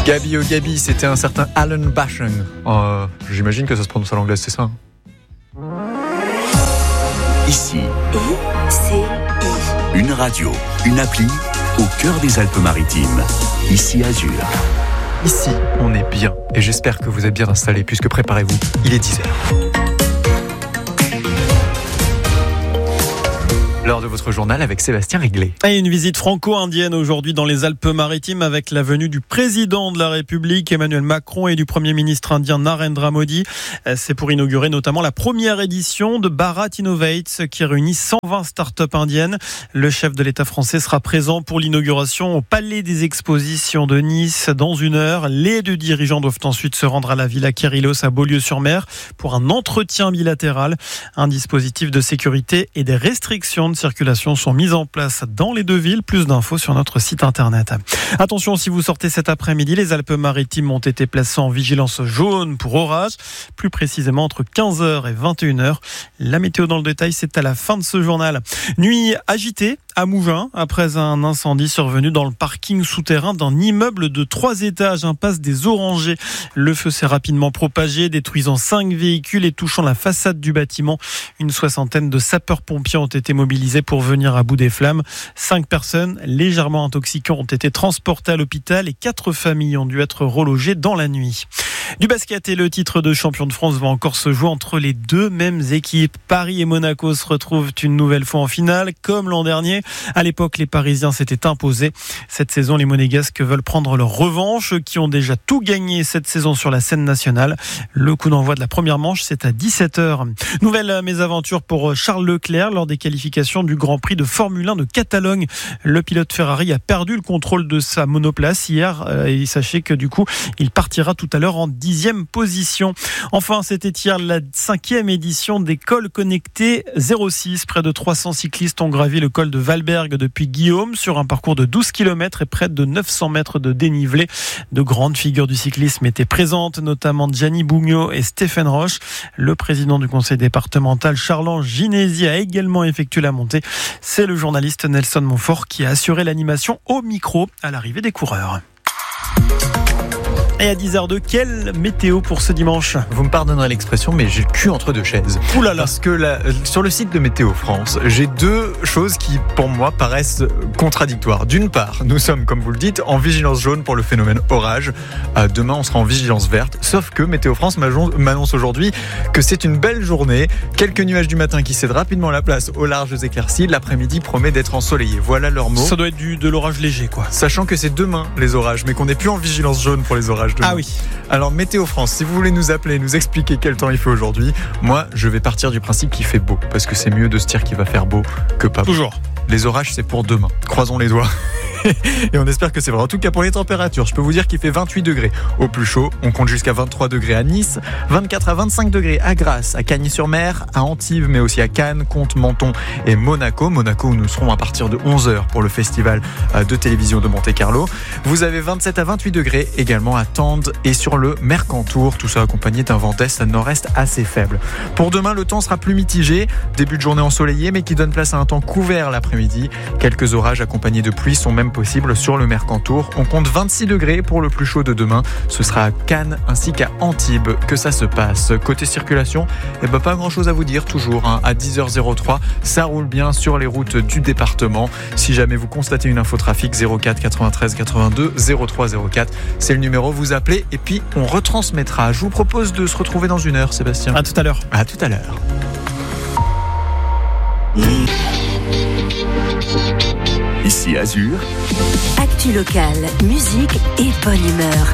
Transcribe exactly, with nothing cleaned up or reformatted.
Gabi, oh Gabi, c'était un certain Alan Bashung. Euh, j'imagine que ça se prononce à l'anglaise, c'est ça? Ici, I C I. une radio, une appli au cœur des Alpes-Maritimes. Ici Azur. Ici, on est bien. Et j'espère que vous êtes bien installés, puisque préparez-vous, il est dix heures. L'heure de votre journal avec Sébastien Réglet. Et une visite franco-indienne aujourd'hui dans les Alpes-Maritimes avec la venue du président de la République Emmanuel Macron et du Premier ministre indien Narendra Modi. C'est pour inaugurer notamment la première édition de Bharat Innovates qui réunit cent vingt startups indiennes. Le chef de l'État français sera présent pour l'inauguration au Palais des Expositions de Nice dans une heure. Les deux dirigeants doivent ensuite se rendre à la Villa Kérilos à Beaulieu-sur-Mer pour un entretien bilatéral. Un dispositif de sécurité et des restrictions de circulation sont mises en place dans les deux villes. Plus d'infos sur notre site internet. Attention, si vous sortez cet après-midi, les Alpes-Maritimes ont été placées en vigilance jaune pour orage, plus précisément entre quinze heures et vingt et une heures. La météo dans le détail, c'est à la fin de ce journal. Nuit agitée à Mougins, après un incendie survenu dans le parking souterrain d'un immeuble de trois étages, impasse des Orangers. Le feu s'est rapidement propagé, détruisant cinq véhicules et touchant la façade du bâtiment. Une soixantaine de sapeurs-pompiers ont été mobilisés pour venir à bout des flammes. Cinq personnes légèrement intoxiquées ont été transportées à l'hôpital et quatre familles ont dû être relogées dans la nuit. Du basket et le titre de champion de France va encore se jouer entre les deux mêmes équipes. Paris et Monaco se retrouvent une nouvelle fois en finale, comme l'an dernier. À l'époque, les Parisiens s'étaient imposés. Cette saison, les Monégasques veulent prendre leur revanche, qui ont déjà tout gagné cette saison sur la scène nationale. Le coup d'envoi de la première manche, c'est à dix-sept heures. Nouvelle mésaventure pour Charles Leclerc lors des qualifications du Grand Prix de Formule un de Catalogne. Le pilote Ferrari a perdu le contrôle de sa monoplace hier et sachez que du coup, il partira tout à l'heure en dixième position. Enfin, c'était hier la cinquième édition des cols connectés zéro six. Près de trois cents cyclistes ont gravi le col de Valberg depuis Guillaume sur un parcours de douze kilomètres et près de neuf cents mètres de dénivelé. De grandes figures du cyclisme étaient présentes, notamment Gianni Bugno et Stéphane Roche. Le président du conseil départemental, Charles-Ange Ginesi, a également effectué la montée. C'est le journaliste Nelson Montfort qui a assuré l'animation au micro à l'arrivée des coureurs. Et à dix heures deux, quelle météo pour ce dimanche? Vous me pardonnerez l'expression, mais j'ai le cul entre deux chaises. Ouh là là. Parce que là, sur le site de Météo France, j'ai deux choses qui, pour moi, paraissent contradictoires. D'une part, nous sommes, comme vous le dites, en vigilance jaune pour le phénomène orage. Euh, demain, on sera en vigilance verte. Sauf que Météo France m'annonce aujourd'hui que c'est une belle journée. Quelques nuages du matin qui cèdent rapidement la place aux larges éclaircies. L'après-midi promet d'être ensoleillé. Voilà leurs mots. Ça doit être du, de l'orage léger, quoi. Sachant que c'est demain, les orages, mais qu'on n'est plus en vigilance jaune pour les orages. Demain. Ah oui. Alors Météo France, si vous voulez nous appeler, nous expliquer quel temps il fait aujourd'hui, moi je vais partir du principe qu'il fait beau, parce que c'est mieux de se dire qu'il va faire beau que pas beau. Toujours. Les orages c'est pour demain, croisons les doigts. Et on espère que c'est vrai. En tout cas pour les températures, je peux vous dire qu'il fait vingt-huit degrés au plus chaud. On compte jusqu'à vingt-trois degrés à Nice, vingt-quatre à vingt-cinq degrés à Grasse, à Cagnes-sur-Mer, à Antibes, mais aussi à Cannes, Contes, Menton et Monaco. Monaco où nous serons à partir de onze heures pour le festival de télévision de Monte-Carlo. Vous avez vingt-sept à vingt-huit degrés également à Tende et sur le Mercantour. Tout ça accompagné d'un vent d'est à nord-est assez faible. Pour demain, le temps sera plus mitigé. Début de journée ensoleillé, mais qui donne place à un temps couvert l'après-midi. Quelques orages accompagnés de pluie sont même possible sur le Mercantour. On compte vingt-six degrés pour le plus chaud de demain. Ce sera à Cannes ainsi qu'à Antibes que ça se passe. Côté circulation, eh ben pas grand chose à vous dire toujours. Hein. À dix heures trois, ça roule bien sur les routes du département. Si jamais vous constatez une infotrafic, zéro quatre quatre-vingt-treize quatre-vingt-deux zéro trois zéro quatre, c'est le numéro, vous appelez et puis on retransmettra. Je vous propose de se retrouver dans une heure, Sébastien. À tout à l'heure. À tout à l'heure. Ici Azur. Actu locale, musique et bonne humeur.